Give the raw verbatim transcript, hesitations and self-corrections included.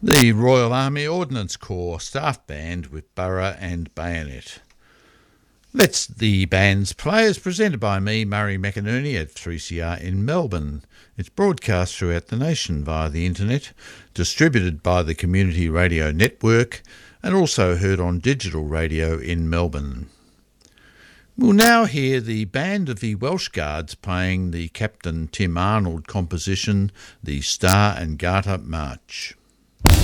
The Royal Army Ordnance Corps Staff Band with Burra and Bayonet. Let's the Bands play is presented by me, Murray McInerney, at three C R in Melbourne. It's broadcast throughout the nation via the internet, distributed by the Community Radio Network, and also heard on digital radio in Melbourne. We'll now hear the Band of the Welsh Guards playing the Captain Tim Arnold composition, The Star and Garter March.